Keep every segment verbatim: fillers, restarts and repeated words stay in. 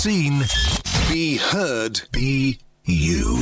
seen, be heard, be you.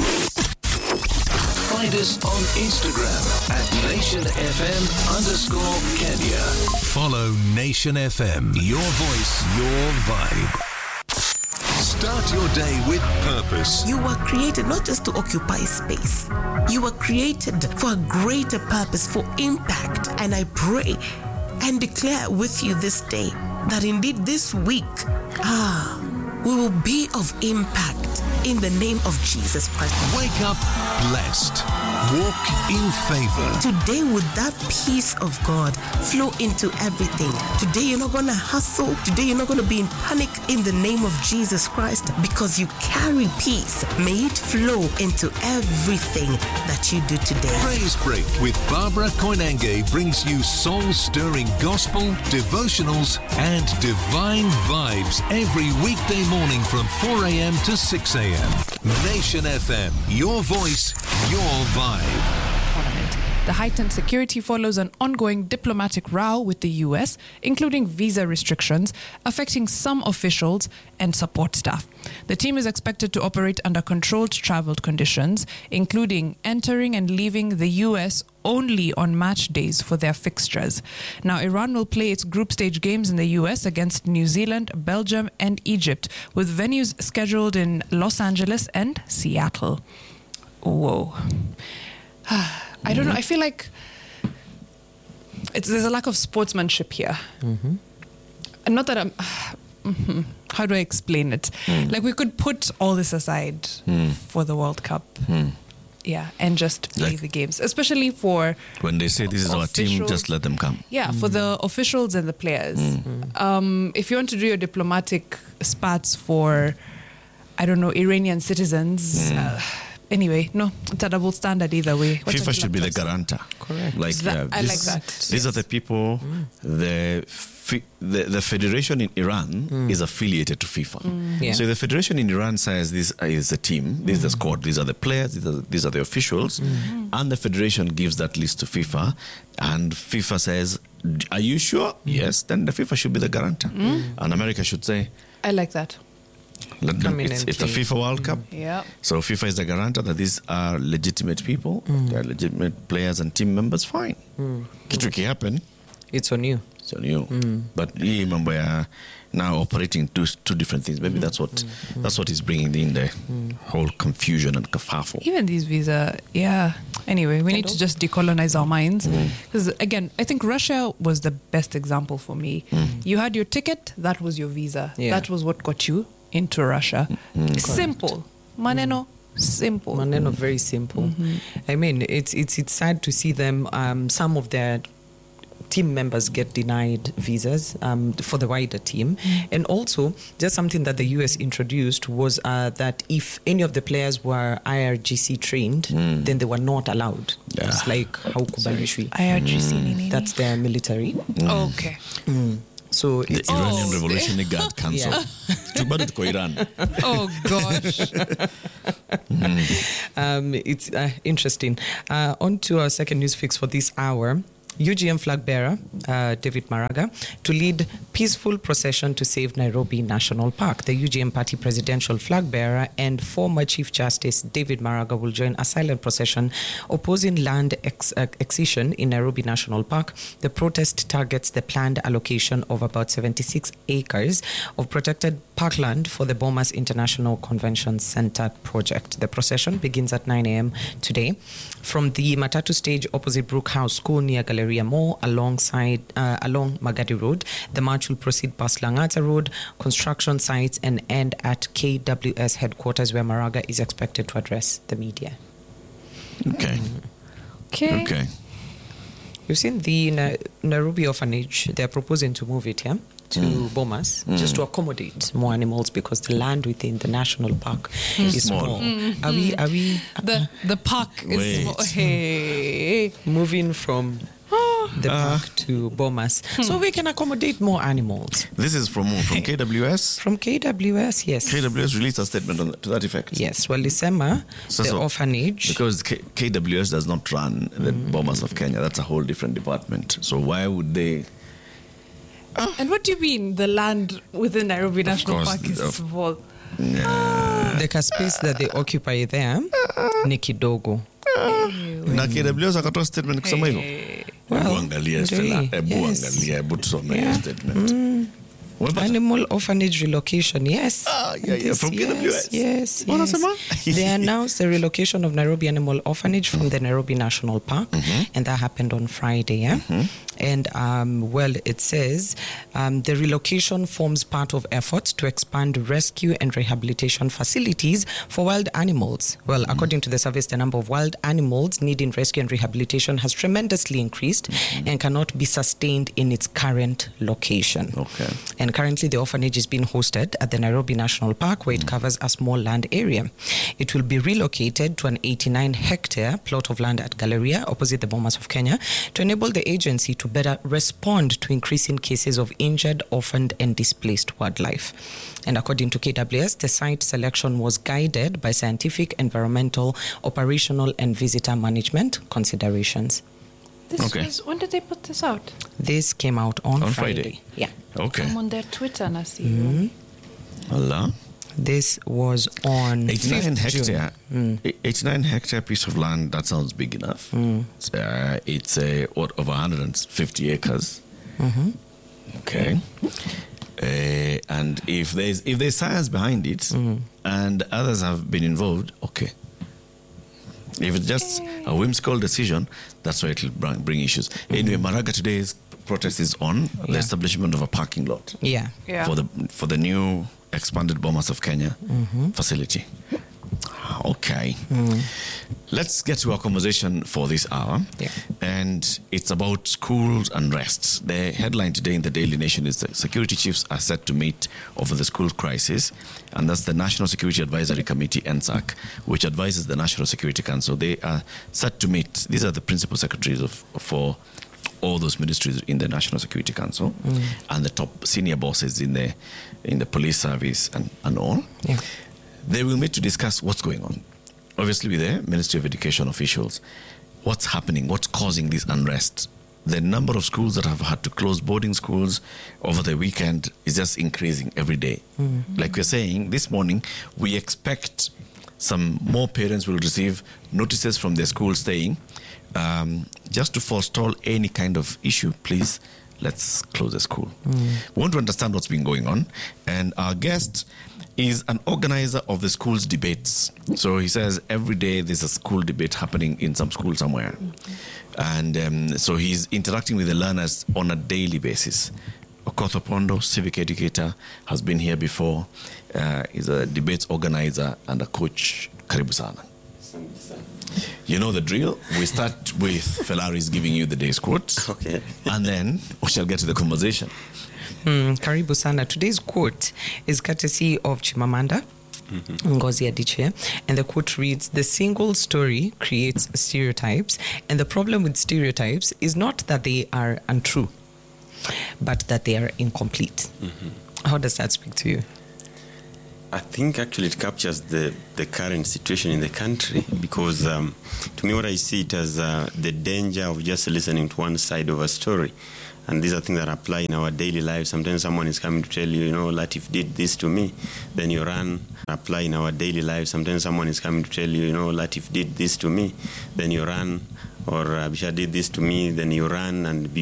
Find us on Instagram at Nation F M underscore Kenya. Follow Nation F M. Your voice, your vibe. Start your day with purpose. You were created not just to occupy space. You were created for a greater purpose, for impact. And I pray and declare with you this day that indeed this week, ah, we will be of impact in the name of Jesus Christ. Wake up blessed. Walk in favor. Today, would that peace of God flow into everything? Today, you're not going to hustle. Today, you're not going to be in panic in the name of Jesus Christ, because you carry peace. May it flow into everything that you do today. Praise Break with Barbara Koinange brings you soul-stirring gospel, devotionals, and divine vibes every weekday morning from four a.m. to six a.m. Nation F M, your voice, your vibe. Parliament. The heightened security follows an ongoing diplomatic row with the U S, including visa restrictions, affecting some officials and support staff. The team is expected to operate under controlled travel conditions, including entering and leaving the U S only on match days for their fixtures. Now, Iran will play its group stage games in the U S against New Zealand, Belgium, and Egypt, with venues scheduled in Los Angeles and Seattle. Whoa. I don't know. I feel like it's, there's a lack of sportsmanship here. Mm-hmm. And not that I'm... Mm-hmm. How do I explain it? Mm. Like, we could put all this aside mm. for the World Cup. Mm. Yeah, and just play like, the games. Especially for... When they say this is our team, just let them come. Yeah, mm. for the officials and the players. Mm. Um, if you want to do your diplomatic spats for, I don't know, Iranian citizens... Mm. Uh, Anyway, no, it's a double standard either way. What FIFA should be the guarantor. Correct. Like, that, yeah, I this, like that. These yes. are the people, mm. the, the the federation in Iran mm. is affiliated to FIFA. Mm. Yeah. So the federation in Iran says this is a team, this mm. is the squad, these are the players, these are, these are the officials, mm. and the federation gives that list to FIFA, and FIFA says, are you sure? Mm. Yes, then the FIFA should be the guarantor. Mm. And America should say... I like that. Let them, it's, it's a FIFA World Cup. Mm. Yeah. So FIFA is the guarantor that these are legitimate people, mm. they are legitimate players and team members, fine. Mm. Kitu kihappen, it's on you. It's on you. Mm. But hii mambo ya now operating two two different things. Maybe mm. that's what mm. that's what is bringing in the mm. whole confusion and kerfuffle. Even these visa, yeah. Anyway, we need to just decolonize our minds. Because mm. again, I think Russia was the best example for me. Mm. You had your ticket, that was your visa. Yeah. That was what got you into Russia. Mm. Simple. Maneno, mm. simple. Maneno, very simple. Mm-hmm. I mean, it's it's it's sad to see them, um, some of their team members get denied visas um, for the wider team. Mm. And also, just something that the U S introduced was uh, that if any of the players were I R G C trained, mm. then they were not allowed. Yeah. It's like haukubalishwi. I R G C, mm. That's their military. Mm. Oh, okay. Mm. So the it's Iranian oh, Revolutionary Guard Council. Yeah. Iran. Oh gosh. mm. um, it's uh, interesting. Uh, on to our second news fix for this hour. U G M flag bearer uh, David Maraga to lead peaceful procession to save Nairobi National Park. The U G M party presidential flag bearer and former Chief Justice David Maraga will join a silent procession opposing land ex- accession in Nairobi National Park. The protest targets the planned allocation of about seventy-six acres of protected parkland for the Bomas International Convention Center project. The procession begins at nine a.m. today from the Matatu stage opposite Brook House School near Galleria Mall alongside uh, along Magadi Road. The march will proceed past Langata Road, construction sites, and end at K W S headquarters, where Maraga is expected to address the media. Okay. Mm. Okay. Okay. You've seen the Na- Nairobi orphanage. They're proposing to move it here to mm. Bomas mm. just to accommodate more animals because the land within the national park mm. is small. small. Mm. Are we? Are we? Uh, the the park is small. Hey. Moving from the uh, park to Bomas, hmm. so we can accommodate more animals. This is from from K W S. From K W S, yes. K W S released a statement on, to that effect. Yes. Well, December, so, the so orphanage, because K- KWS does not run the mm. Bomas of Kenya. That's a whole different department. So why would they? Oh. And what do you mean the land within Nairobi National course, Park is of, small? The ka space that they occupy there ni kidogo. Na K W S akatoa statement kusema hivyo. Well, Angalia really, fela, ebu yes. angalia, ebu tusome Yeah. statement. Mm. Animal orphanage relocation, yes. Ah, yeah, yeah, This- from K W S. Yes, yes, Wanasema? yes. They announced the relocation of Nairobi Animal Orphanage from the Nairobi National Park, mm-hmm. and that happened on Friday. Yeah? Mm-hmm. And, um, well, it says um, the relocation forms part of efforts to expand rescue and rehabilitation facilities for wild animals. Well, mm-hmm. according to the service, the number of wild animals needing rescue and rehabilitation has tremendously increased mm-hmm. and cannot be sustained in its current location. Okay. And currently, the orphanage is being hosted at the Nairobi National Park, where it covers a small land area. It will be relocated to an eighty-nine hectare plot of land at Galleria, opposite the Bomas of Kenya, to enable the agency to better respond to increasing cases of injured, orphaned, and displaced wildlife. And according to K W S, the site selection was guided by scientific, environmental, operational, and visitor management considerations. This Okay. was, when did they put this out? This came out on, On Friday. Friday. Yeah. Okay. I'm on their Twitter and I see. Mm-hmm. Allah. This was on eighty-nine fifth June. hectare. Mm. eighty-nine hectare piece of land. That sounds big enough. Mm. It's, uh, it's uh, what, over one hundred fifty acres. Mm-hmm. Okay. Uh, and if there's if there's science behind it, mm. and others have been involved, okay. If it's just a whimsical decision, that's why it will bring, bring issues. Mm-hmm. Anyway, Maraga today's protest is on Yeah. the establishment of a parking lot. Yeah. Yeah. For the for the new expanded Bomas of Kenya Mm-hmm. facility. Okay. Mm. Let's get to our conversation for this hour. Yeah. And it's about schools unrest. The headline today in the Daily Nation is that security chiefs are set to meet over the school crisis. And that's the National Security Advisory Committee, N S A C, which advises the National Security Council. They are set to meet. These are the principal secretaries of for all those ministries in the National Security Council mm. and the top senior bosses in the in the police service and, and all. Yeah. They will meet to discuss what's going on. Obviously, with the Ministry of Education officials, what's happening, what's causing this unrest. The number of schools that have had to close boarding schools over the weekend is just increasing every day. Mm-hmm. Like we're saying, this morning, we expect some more parents will receive notices from their schools saying, um, just to forestall any kind of issue, please, let's close the school. Mm. We want to understand what's been going on. And our guest is an organizer of the school's debates. So he says every day there's a school debate happening in some school somewhere. Mm-hmm. And um, so he's interacting with the learners on a daily basis. Okoth Opondo, civic educator, has been here before. Uh, he's a debates organizer and a coach. Karibu sana. You know the drill. We start with Felaris giving you the day's quote. Okay. And then we shall get to the conversation. Mm, Karibu sana. Today's quote is courtesy of Chimamanda mm-hmm. Ngozi Adichie, and the quote reads, "The single story creates stereotypes, and the problem with stereotypes is not that they are untrue, but that they are incomplete." Mm-hmm. How does that speak to you? I think actually it captures the, the current situation in the country, because um, to me what I see it as uh, the danger of just listening to one side of a story. And these are things that apply in our daily lives. Sometimes someone is coming to tell you, you know, Latif did this to me, then you run. Apply in our daily lives. Sometimes someone is coming to tell you, you know, Latif did this to me, then you run. Or uh, Bisha did this to me, then you run and be